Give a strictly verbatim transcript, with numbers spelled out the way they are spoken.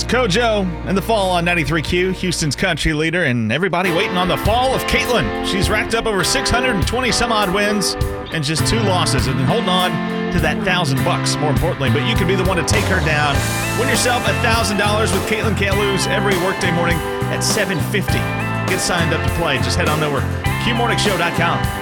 Kojo and the Fall on ninety-three Q, Houston's country leader, and everybody waiting on the fall of Caitlin. She's racked up over six hundred twenty some odd wins and just two losses, and holding on to that thousand bucks, more importantly. But you could be the one to take her down. Win yourself a thousand dollars with Caitlin Can't Lose every workday morning at seven fifty. Get signed up to play. Just head on over to Q morning show dot com.